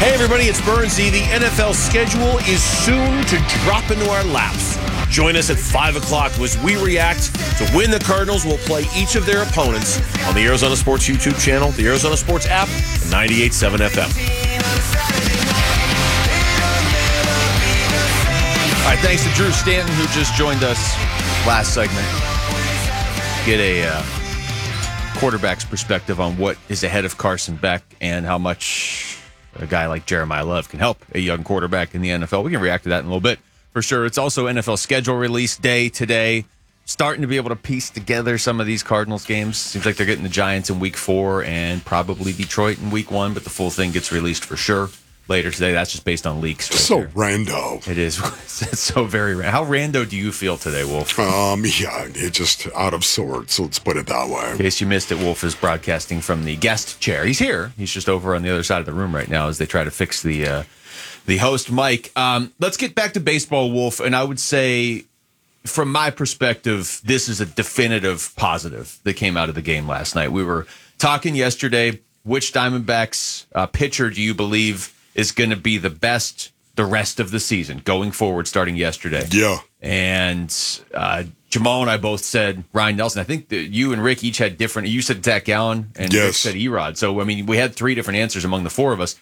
Hey everybody, it's Bernsey. The NFL schedule is soon to drop into our laps. Join us at 5 o'clock as we react to when the Cardinals will play each of their opponents on the Arizona Sports YouTube channel, the Arizona Sports app, and 98.7 FM. All right, thanks to Drew Stanton, who just joined us last segment. Get a quarterback's perspective on what is ahead of Carson Beck and how much a guy like Jeremiah Love can help a young quarterback in the NFL. We can react to that in a little bit, for sure. It's also NFL schedule release day today. Starting to be able to piece together some of these Cardinals games. Seems like they're getting the Giants in week 4 and probably Detroit in week 1, but the full thing gets released for sure later today. That's just based on leaks. So rando. It is. It's so very rando. How rando do you feel today, Wolf? Yeah, it's just out of sorts. Let's put it that way. In case you missed it, Wolf is broadcasting from the guest chair. He's here. He's just over on the other side of the room right now as they try to fix the host mic. Let's get back to baseball, Wolf. And I would say, from my perspective, this is a definitive positive that came out of the game last night. We were talking yesterday, which Diamondbacks pitcher do you believe is going to be the best the rest of the season going forward, starting yesterday? Yeah. And Jamal and I both said Ryan Nelson. I think that you and Rick each had different. You said Zach Gallen, and Rick said Erod. So, I mean, we had 3 different answers among the 4 of us.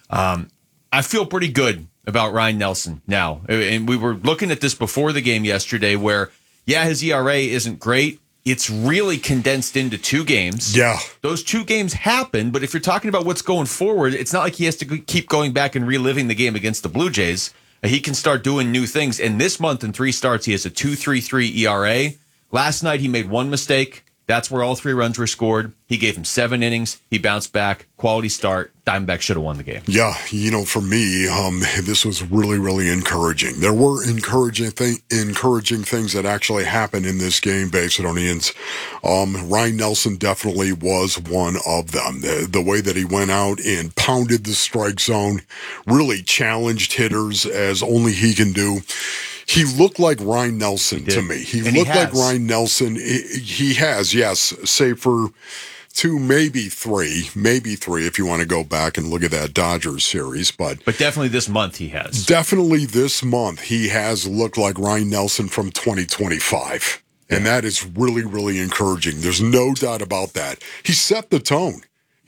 I feel pretty good about Ryan Nelson now. And we were looking at this before the game yesterday where, yeah, his ERA isn't great. It's really condensed into 2 games. Yeah. Those 2 games happen, but if you're talking about what's going forward, it's not like he has to keep going back and reliving the game against the Blue Jays. He can start doing new things. And this month in 3 starts, he has a 2.33 ERA. Last night, he made 1 mistake. That's where all 3 runs were scored. He gave him 7 innings. He bounced back. Quality start. Diamondbacks should have won the game. Yeah, for me, this was really, really encouraging. There were encouraging things that actually happened in this game, Basinonians. Ryan Nelson definitely was one of them. The way that he went out and pounded the strike zone, really challenged hitters as only he can do. He looked like Ryan Nelson to me. He looked like Ryan Nelson. He has, yes, save for 2, maybe 3 if you want to go back and look at that Dodgers series. But definitely this month he has. Definitely this month he has looked like Ryan Nelson from 2025. And that is really, really encouraging. There's no doubt about that. He set the tone.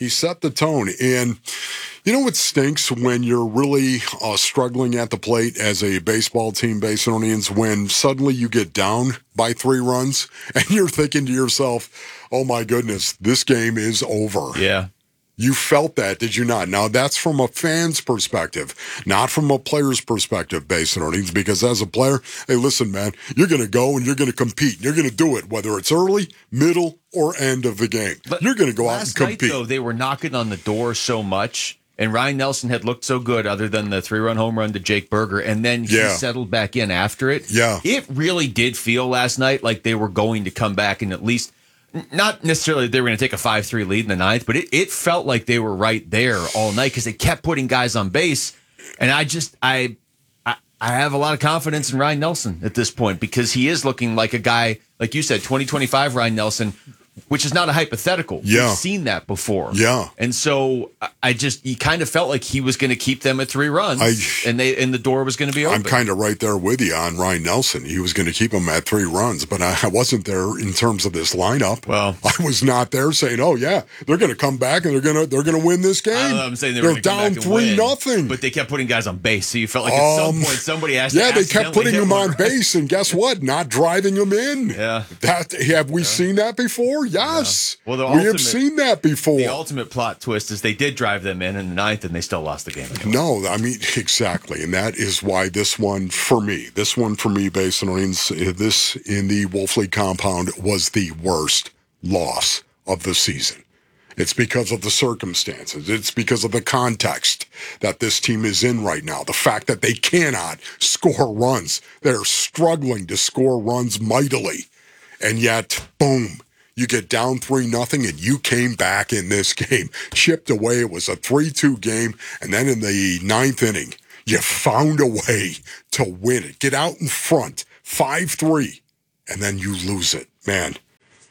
And you know what stinks when you're really struggling at the plate as a baseball team, Basinonians, when suddenly you get down by 3 runs and you're thinking to yourself, oh my goodness, this game is over. Yeah. You felt that, did you not? Now, that's from a fan's perspective, not from a player's perspective, Basinonians, because as a player, hey, listen, man, you're going to go and you're going to compete. You're going to do it, whether it's early, middle, or end of the game. But you're going to go out and compete. Last night, though, they were knocking on the door so much, and Ryan Nelson had looked so good other than the 3-run home run to Jake Berger, and then he settled back in after it. Yeah. It really did feel last night like they were going to come back and at least, not necessarily they were going to take a 5-3 lead in the 9th, but it felt like they were right there all night because they kept putting guys on base. And I have a lot of confidence in Ryan Nelson at this point because he is looking like a guy, like you said, 2025 Ryan Nelson, which is not a hypothetical. Yeah. We've seen that before. Yeah. And so he kind of felt like he was going to keep them at 3 runs and the door was going to be open. I'm kind of right there with you on Ryan Nelson. He was going to keep them at 3 runs, but I wasn't there in terms of this lineup. Well, I was not there saying, oh yeah, they're going to come back and they're going to win this game. I'm saying they're down 3-0. But they kept putting guys on base. So you felt like at some point somebody has to they kept putting them on base and guess what? Not driving them in. Yeah. Have we seen that before? Yes. Yeah. Well, we have seen that before. The ultimate plot twist is they did drive them in the 9th, and they still lost the game. Anyway. No, I mean, exactly. And that is why this one for me, based on this in the Wolf League compound, was the worst loss of the season. It's because of the circumstances. It's because of the context that this team is in right now. The fact that they cannot score runs. They're struggling to score runs mightily. And yet, boom. You get down 3-0, and you came back in this game, chipped away. It was a 3-2 game, and then in the 9th inning, you found a way to win it. Get out in front, 5-3, and then you lose it. Man,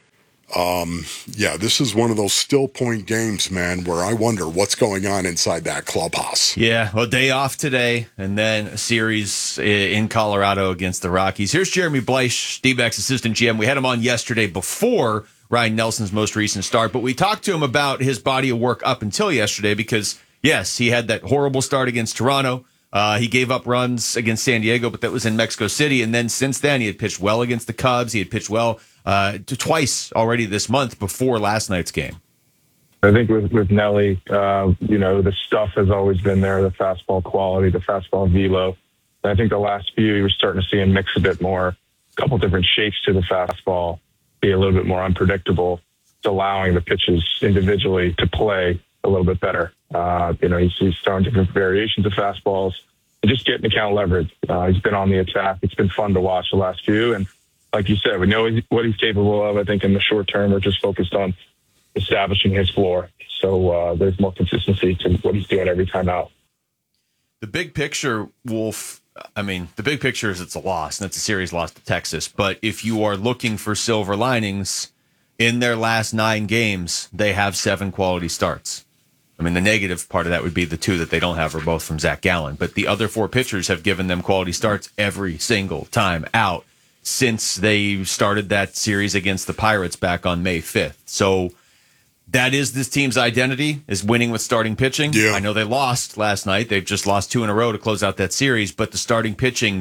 Yeah, this is one of those still point games, man, where I wonder what's going on inside that clubhouse. Yeah, well, day off today, and then a series in Colorado against the Rockies. Here's Jeremy Bleich, D-backs assistant GM. We had him on yesterday before Ryan Nelson's most recent start, but we talked to him about his body of work up until yesterday because, yes, he had that horrible start against Toronto. He gave up runs against San Diego, but that was in Mexico City. And then since then, he had pitched well against the Cubs. He had pitched well twice already this month before last night's game. I think with Nelly, the stuff has always been there, the fastball quality, the fastball velo. And I think the last few, you were starting to see him mix a bit more, a couple different shapes to the fastball, be a little bit more unpredictable. It's allowing the pitches individually to play a little bit better. He's throwing different variations of fastballs and just getting account leverage. He's been on the attack. It's been fun to watch the last few. And like you said, we know what he's capable of. I think in the short term, we're just focused on establishing his floor. So there's more consistency to what he's doing every time out. The big picture, Wolf, the big picture is it's a loss, and it's a series loss to Texas. But if you are looking for silver linings, in their last 9 games, they have 7 quality starts. The negative part of that would be the 2 that they don't have are both from Zach Gallen. But the other 4 pitchers have given them quality starts every single time out since they started that series against the Pirates back on May 5th. So that is this team's identity, is winning with starting pitching. Yeah. I know they lost last night. They've just lost 2 in a row to close out that series. But the starting pitching,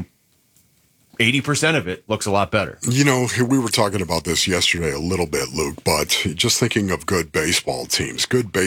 80% of it looks a lot better. We were talking about this yesterday a little bit, Luke, but just thinking of good baseball teams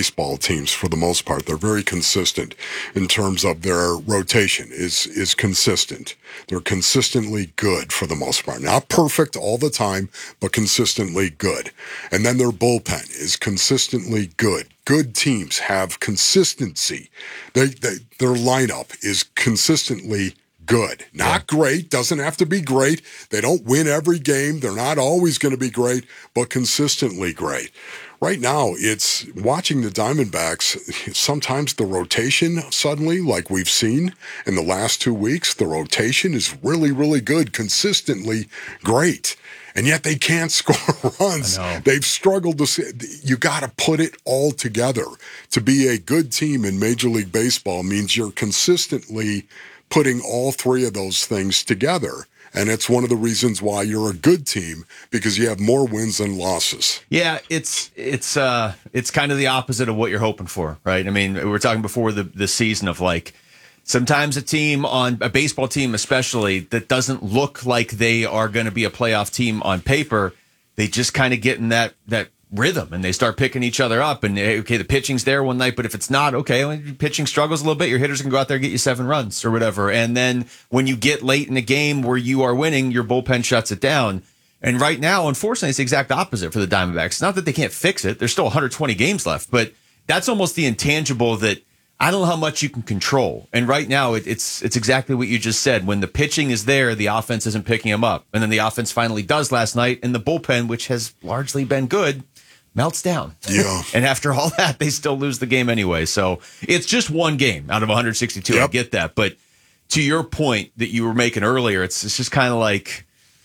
for the most part, they're very consistent in terms of their rotation is consistent. They're consistently good for the most part. Not perfect all the time, but consistently good. And then their bullpen is consistently good. Good teams have consistency. Their lineup is consistently good. Not great. Doesn't have to be great. They don't win every game. They're not always going to be great, but consistently great. Right now, it's watching the Diamondbacks. Sometimes the rotation suddenly, like we've seen in the last 2 weeks, the rotation is really, really good, consistently great. And yet they can't score runs. They've struggled to see. You got to put it all together. To be a good team in Major League Baseball means you're consistently putting all 3 of those things together. And it's one of the reasons why you're a good team, because you have more wins than losses. Yeah, it's kind of the opposite of what you're hoping for, right? We were talking before the season of sometimes a baseball team especially, that doesn't look like they are going to be a playoff team on paper, they just kind of get in that rhythm and they start picking each other up, and okay, the pitching's there one night, but if it's not, okay, when pitching struggles a little bit, your hitters can go out there and get you 7 runs or whatever. And then when you get late in a game where you are winning, your bullpen shuts it down. And right now, unfortunately, it's the exact opposite for the Diamondbacks. Not that they can't fix it. There's still 120 games left, but that's almost the intangible that I don't know how much you can control. And right now, it's exactly what you just said. When the pitching is there, the offense isn't picking them up. And then the offense finally does last night, and the bullpen, which has largely been good, melts down. Yeah. And after all that, they still lose the game anyway. So it's just one game out of 162. Yep. I get that. But to your point that you were making earlier, it's just kind of like,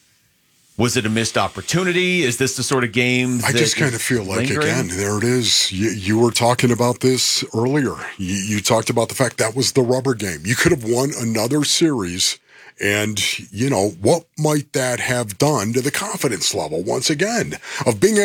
was it a missed opportunity? Is this the sort of game I just kind of feel like, again, there it is. You were talking about this earlier. You talked about the fact that was the rubber game. You could have won another series. And, what might that have done to the confidence level, once again, of being